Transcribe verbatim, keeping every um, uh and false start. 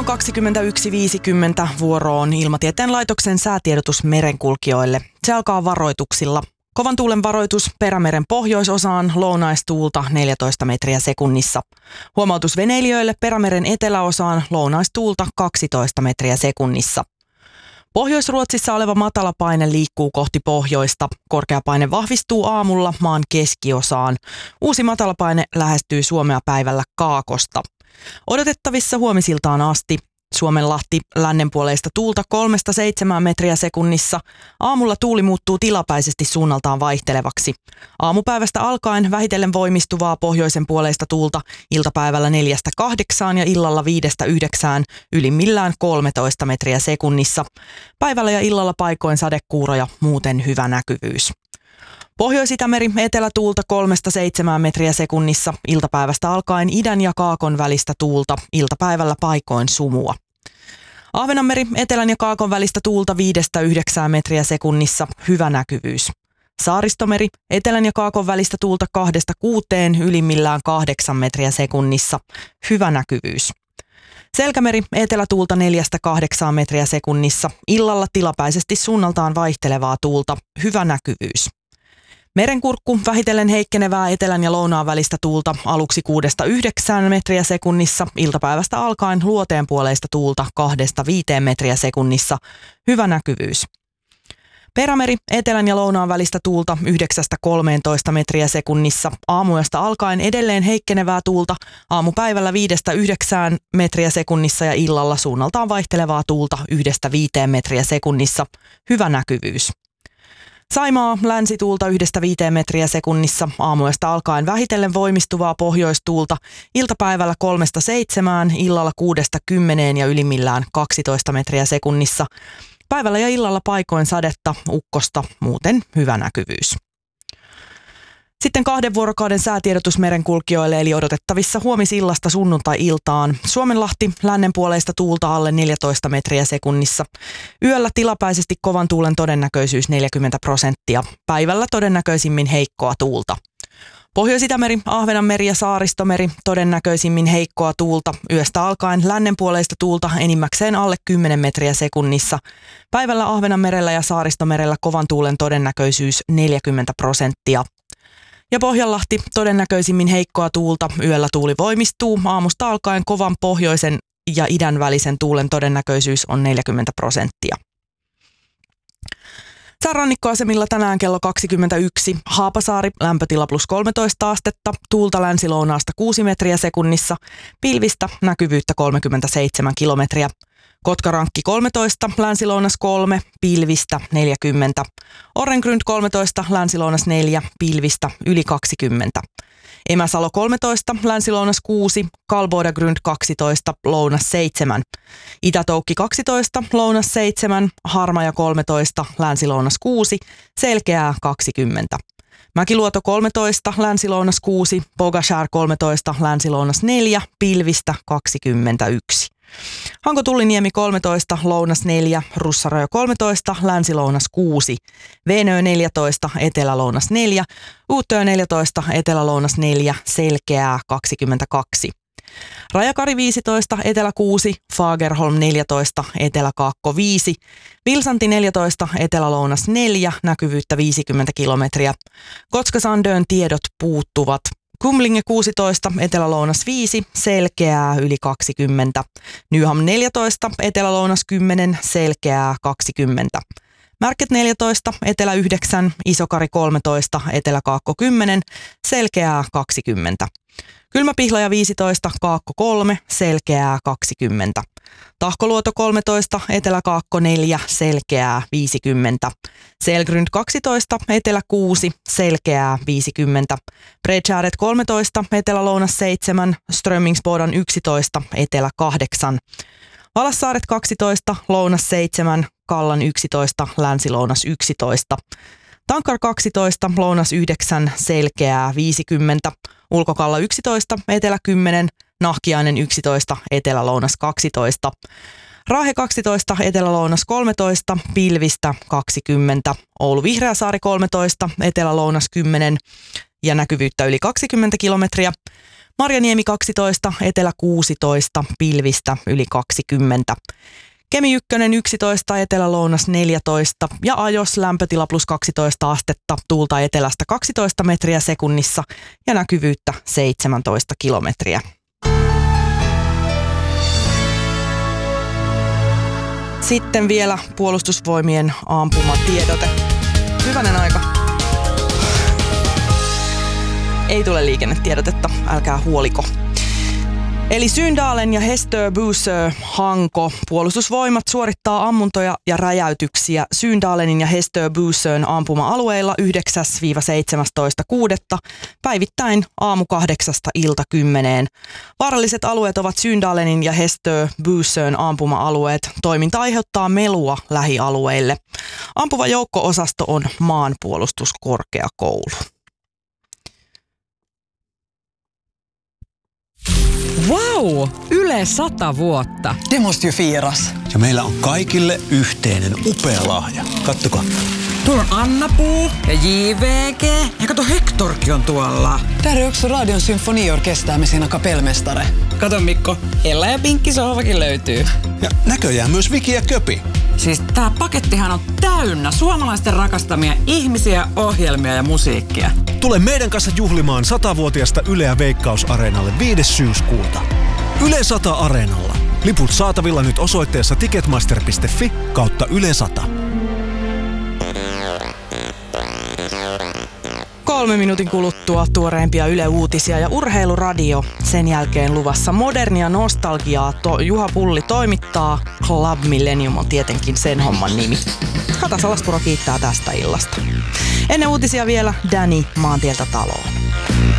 kaksikymmentäyksi viisikymmentä vuoro on Ilmatieteen laitoksen säätiedotus merenkulkijoille. Se alkaa varoituksilla. Kovan tuulen varoitus Perämeren pohjoisosaan, lounaistuulta neljätoista metriä sekunnissa. Huomautus veneilijöille Perämeren eteläosaan, lounaistuulta kaksitoista metriä sekunnissa. Pohjois-Ruotsissa oleva matalapaine liikkuu kohti pohjoista. Korkeapaine vahvistuu aamulla maan keskiosaan. Uusi matalapaine lähestyy Suomea päivällä kaakosta. Odotettavissa huomisiltaan asti. Suomenlahti lännenpuoleista tuulta kolmesta seitsemään metriä sekunnissa. Aamulla tuuli muuttuu tilapäisesti suunnaltaan vaihtelevaksi. Aamupäivästä alkaen vähitellen voimistuvaa pohjoisen puoleista tuulta iltapäivällä neljästä kahdeksaan ja illalla viidestä yhdeksään ylimmillään kolmetoista metriä sekunnissa. Päivällä ja illalla paikoin sadekuuroja, muuten hyvä näkyvyys. Pohjois-Itämeri etelätuulta kolmesta seitsemään metriä sekunnissa, iltapäivästä alkaen idän ja kaakon välistä tuulta, iltapäivällä paikoin sumua. Ahvenanmeri etelän ja kaakon välistä tuulta viidestä yhdeksään metriä sekunnissa, hyvä näkyvyys. Saaristomeri etelän ja kaakon välistä tuulta kahdesta kuuteen, ylimmillään kahdeksan metriä sekunnissa, hyvä näkyvyys. Selkämeri etelätuulta neljästä kahdeksaan metriä sekunnissa, illalla tilapäisesti suunnaltaan vaihtelevaa tuulta, hyvä näkyvyys. Merenkurkku vähitellen heikkenevää etelän ja lounaan välistä tuulta aluksi kuudesta yhdeksään metriä sekunnissa, iltapäivästä alkaen luoteen puoleista tuulta kahdesta viiteen metriä sekunnissa, hyvä näkyvyys. Perämeri etelän ja lounaan välistä tuulta yhdeksästä kolmeentoista metriä sekunnissa, aamuyöstä alkaen edelleen heikkenevää tuulta, aamupäivällä viidestä yhdeksään metriä sekunnissa ja illalla suunnaltaan vaihtelevaa tuulta yhdestä viiteen metriä sekunnissa, hyvä näkyvyys. Saimaa länsituulta yhdestä viiteen metriä sekunnissa, aamuyöstä alkaen vähitellen voimistuvaa pohjoistuulta, iltapäivällä kolmesta seitsemään, illalla kuudesta kymmeneen ja ylimmillään kaksitoista metriä sekunnissa. Päivällä ja illalla paikoin sadetta, ukkosta, muuten hyvä näkyvyys. Sitten kahden vuorokauden säätiedotus merenkulkijoille, eli odotettavissa huomisillasta sunnuntai-iltaan. Suomenlahti lännenpuoleista tuulta alle neljätoista metriä sekunnissa. Yöllä tilapäisesti kovan tuulen todennäköisyys neljäkymmentä prosenttia. Päivällä todennäköisimmin heikkoa tuulta. Pohjois-Itämeri, Ahvenanmeri ja Saaristomeri todennäköisimmin heikkoa tuulta. Yöstä alkaen lännenpuoleista tuulta enimmäkseen alle kymmenen metriä sekunnissa. Päivällä Ahvenanmerellä ja Saaristomerellä kovan tuulen todennäköisyys neljäkymmentä prosenttia. Ja Pohjanlahti todennäköisimmin heikkoa tuulta, yöllä tuuli voimistuu, aamusta alkaen kovan pohjoisen ja idän välisen tuulen todennäköisyys on neljäkymmentä prosenttia. Säärannikkoasemilla tänään kello kaksikymmentäyksi, Haapasaari, lämpötila plus kolmetoista astetta, tuulta länsilounaasta kuusi metriä sekunnissa, pilvistä, näkyvyyttä kolmekymmentäseitsemän kilometriä. Kotkarankki kolmetoista, länsilounas kolme, pilvistä neljäkymmentä. Orrengrynd kolmetoista, länsilounas neljä, pilvistä yli kaksikymmentä. Emäsalo kolmetoista, länsilounas kuusi, Kalbodagrund kaksitoista, lounas seitsemän. Itätoukki kaksitoista, lounas seitsemän, Harmaja kolmetoista, länsilounas kuusi, Selkeää kaksikymmentä. Mäkiluoto kolmetoista, länsilounas kuusi, Pogashär kolmetoista, länsilounas neljä, pilvistä kaksikymmentäyksi. Hanko Tulliniemi kolmetoista, lounas neljä, Russarajo kolmetoista, länsilounas kuusi, Veenö neljätoista, etelälounas neljä, Uuttöö neljätoista, etelälounas neljä, Selkeää kaksikymmentäkaksi. Rajakari viisitoista, etelä kuusi, Fagerholm neljätoista, eteläkaakko viisi, Vilsanti neljätoista, etelälounas neljä, näkyvyyttä viisikymmentä kilometriä. Kotka-Sandön tiedot puuttuvat. Kumlinge kuusitoista, etelälounas viisi, Selkeää yli kaksikymmentä. Nyham neljätoista, etelälounas kymmenen, Selkeää kaksikymmentä. Märket neljätoista, etelä yhdeksän, Isokari kolmetoista, eteläkaakko kymmenen, Selkeää kaksikymmentä. Kylmäpihlaja viisitoista, Kaakko kolme, Selkeää kaksikymmentä. Tahkoluoto kolmetoista, eteläkaakko neljä, Selkeää viisikymmentä. Selgrund kaksitoista, etelä kuusi, Selkeää viisikymmentä. Bredshäret kolmetoista, etelälounas seitsemän, Strömmingsbodan yksitoista, etelä kahdeksan. Valassaaret kaksitoista, lounas seitsemän, Kallan yksitoista, länsilounas yksitoista. Tankar kaksitoista, lounas yhdeksän, Selkeää viisikymmentä. Ulkokalla yksitoista, etelä kymmenen, Nahkiainen yksitoista, etelälounas kaksitoista. Raahe kaksitoista, etelälounas kolmetoista, pilvistä kaksikymmentä. Oulu Vihreäsaari kolmetoista, etelälounas kymmenen ja näkyvyyttä yli kaksikymmentä kilometriä. Marjaniemi kaksitoista, Etelä kuusitoista, pilvistä yli kaksikymmentä. Kemi ykkönen yksitoista, Etelä-Lounas neljätoista ja Ajos lämpötila plus kaksitoista astetta, tuulta etelästä kaksitoista metriä sekunnissa ja näkyvyyttä seitsemäntoista kilometriä. Sitten vielä puolustusvoimien ampumatiedote. Hyvänen aika. Ei tule liikennetiedotetta, älkää huoliko. Eli Syndalen ja Hestö-Bysö Hanko puolustusvoimat suorittaa ammuntoja ja räjäytyksiä Syndalenin ja Hestö-Bysön ampuma-alueilla yhdeksäs seitsemästoista kuudetta päivittäin aamu kahdeksasta ilta kymmeneen. Vaaralliset alueet ovat Syndalenin ja Hestö-Bysön ampuma-alueet. Toiminta aiheuttaa melua lähialueille. Ampuva joukko-osasto on maanpuolustuskorkeakoulu. Wow! Yle sata vuotta. Det måste ju firas. Ja meillä on kaikille yhteinen upea lahja. Kattokaa. Tuolla on Anna-Puu ja J V G. Ja kato, Hektorkin on tuolla. Där är också Radion symfoniorkester med sina kapellmästare. Kato Mikko, Ella ja Pinkki sohvakin löytyy. Ja näköjään myös Viki ja Köpi. Siis tää pakettihan on täynnä suomalaisten rakastamia ihmisiä, ohjelmia ja musiikkia. Tule meidän kanssa juhlimaan satavuotiasta Yleä Veikkaus-areenalle viides syyskuuta. Yle sata Areenalla. Liput saatavilla nyt osoitteessa ticketmaster piste fi kautta Yle sata. Kolme minuutin kuluttua tuoreimpia Yle Uutisia ja Urheiluradio. Sen jälkeen luvassa modernia nostalgiaa. To- Juha Pulli toimittaa. Club Millennium on tietenkin sen homman nimi. Kata Salaspuro kiittää tästä illasta. Ennen uutisia vielä Danny Maantieltä taloon.